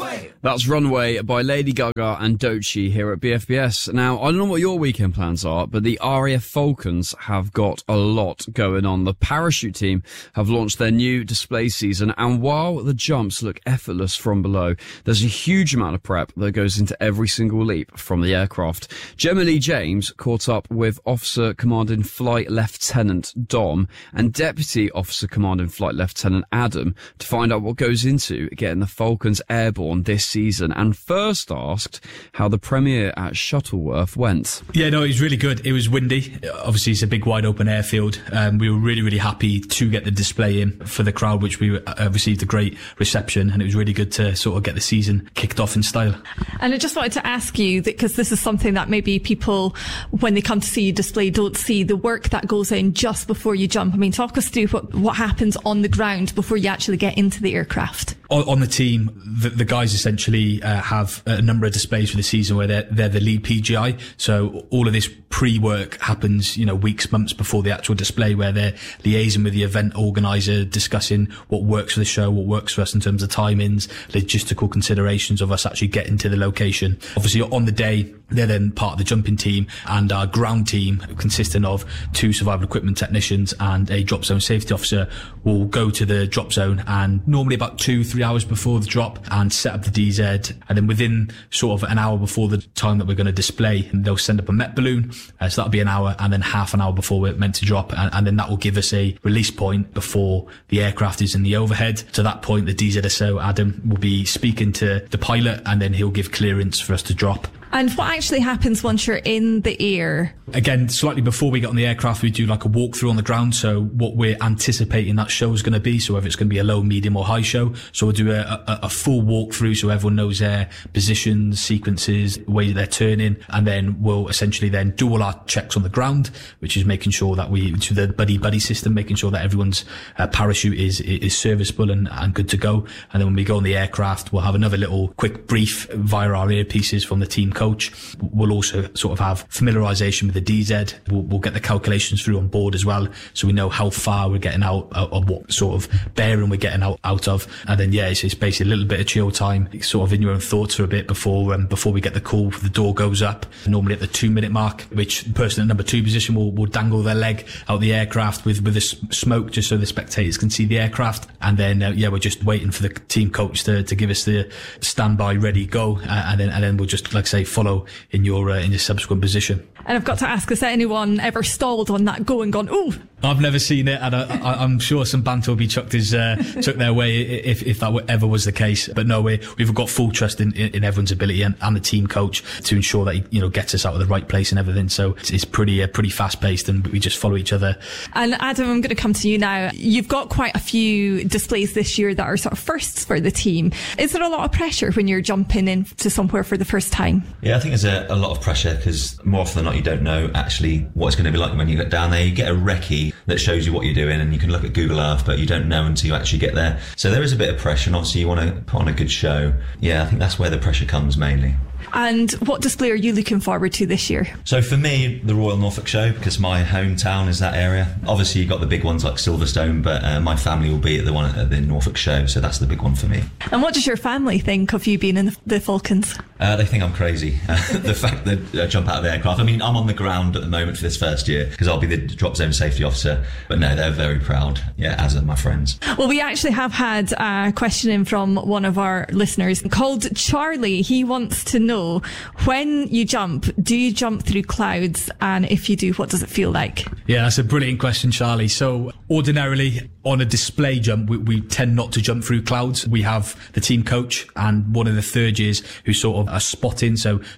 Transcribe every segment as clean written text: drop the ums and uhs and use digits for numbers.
Runway. That's Runway by Lady Gaga and Doechii here at BFBS. Now, I don't know what your weekend plans are, but the RAF Falcons have got a lot going on. The parachute team have launched their new display season, and while the jumps look effortless from below, there's a huge amount of prep that goes into every single leap from the aircraft. Gemma Lee James caught up with Officer Commanding Flight Lieutenant Dom and Deputy Officer Commanding Flight Lieutenant Adam to find out what goes into getting the Falcons airborne this season, and first asked how the premiere at Shuttleworth went. Yeah, no, it was really good. It was windy. Obviously, it's a big, wide open airfield. We were really, really happy to get the display in for the crowd, which we received a great reception, and it was really good to sort of get the season kicked off in style. And I just wanted to ask you, because this is something that maybe people, when they come to see you display, don't see the work that goes in just before you jump. I mean, talk us through what happens on the ground before you actually get into the aircraft. On the team, the guys essentially have a number of displays for the season where they're the lead PGI. So all of this pre-work happens, weeks, months before the actual display, where they're liaising with the event organizer, discussing what works for the show, what works for us in terms of timings, logistical considerations of us actually getting to the location. Obviously, on the day, they're then part of the jumping team, and our ground team, consisting of 2 survival equipment technicians and a drop zone safety officer, will go to the drop zone, and normally about 2-3 hours before the drop, and set up the DZ, and then within sort of an hour before the time that we're going to display, they'll send up a Met balloon, so that'll be an hour, and then half an hour before we're meant to drop, and then that will give us a release point before the aircraft is in the overhead. To that point, the DZSO Adam will be speaking to the pilot, and then he'll give clearance for us to drop. And what actually happens once you're in the air? Again, slightly before we get on the aircraft, we do like a walkthrough on the ground. So what we're anticipating that show is going to be, so whether it's going to be a low, medium or high show. So we'll do a full walkthrough so everyone knows their positions, sequences, the way they're turning. And then we'll essentially then do all our checks on the ground, which is making sure that to the buddy system, making sure that everyone's parachute is serviceable and good to go. And then when we go on the aircraft, we'll have another little quick brief via our earpieces from the team coach. We'll also sort of have familiarisation with the DZ. We'll get the calculations through on board as well, so we know how far we're getting out of what sort of bearing we're getting out of. And then it's basically a little bit of chill time, sort of in your own thoughts for a bit before we get the call. The door goes up normally at the 2-minute mark, which the person at number 2 position will dangle their leg out the aircraft with the smoke, just so the spectators can see the aircraft. And then we're just waiting for the team coach to give us the standby ready go, and then we'll just, like I say, follow in your subsequent position. And I've got to ask, has anyone ever stalled on that go and gone, ooh? I've never seen it, and I'm sure some banter will be chucked their way if that ever was the case. But no, we've got full trust in everyone's ability and the team coach to ensure that he gets us out of the right place and everything. So it's pretty fast paced, and we just follow each other. And Adam, I'm going to come to you now. You've got quite a few displays this year that are sort of firsts for the team. Is there a lot of pressure when you're jumping into somewhere for the first time? Yeah, I think there's a lot of pressure, because more often than not you don't know actually what it's going to be like when you get down there. You get a recce that shows you what you're doing, and you can look at Google Earth, but you don't know until you actually get there. So there is a bit of pressure, and obviously you want to put on a good show. Yeah, I think that's where the pressure comes mainly. And what display are you looking forward to this year? So for me, the Royal Norfolk Show, because my hometown is that area. Obviously you've got the big ones like Silverstone, but my family will be at the one at the Norfolk Show, so that's the big one for me. And what does your family think of you being in the Falcons? They think I'm crazy. The fact that I jump out of the aircraft. I mean, I'm on the ground at the moment for this first year, because I'll be the drop zone safety officer. But no, they're very proud, as are my friends. Well, we actually have had a question in from one of our listeners called Charlie. He wants to know, when you jump, do you jump through clouds? And if you do, what does it feel like? Yeah, that's a brilliant question, Charlie. So ordinarily on a display jump, we tend not to jump through clouds. We have the team coach and one of the third years who sort of are spotting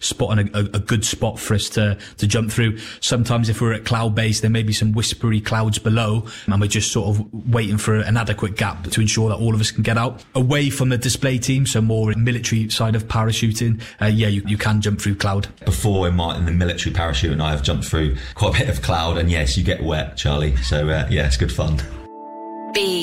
a good spot for us to jump through. Sometimes if we're at cloud base, there may be some whispery clouds below, and we're just sort of waiting for an adequate gap to ensure that all of us can get out. Away from the display team, so more military side of parachuting, you can jump through cloud. Before in the military parachute, and I have jumped through quite a bit of cloud, and yes, you get wet, Charlie. So it's good fun.